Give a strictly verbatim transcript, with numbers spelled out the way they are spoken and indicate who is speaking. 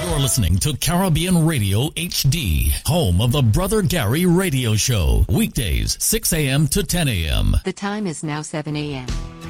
Speaker 1: You're listening to Caribbean Radio H D, home of the Brother Gary Radio Show. Weekdays, six a.m. to ten a.m.
Speaker 2: The time is now seven a.m.